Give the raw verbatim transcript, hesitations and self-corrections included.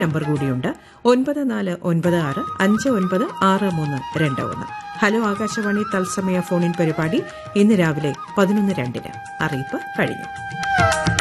Number കൂടിയുണ്ട് ഒൻപത് നാല് ഒൻപത് ആറ് അഞ്ച് ഒൻപത് ആറ് മൂന്ന് രണ്ട് ഒന്ന്. ഹലോ ആകാശവാണി തത്സമയ ഫോണിൻ പരിപാടി ഇന്ന് രാവിലെ പതിനൊന്ന് രണ്ടിന്. അറിയിപ്പ് കഴിഞ്ഞു.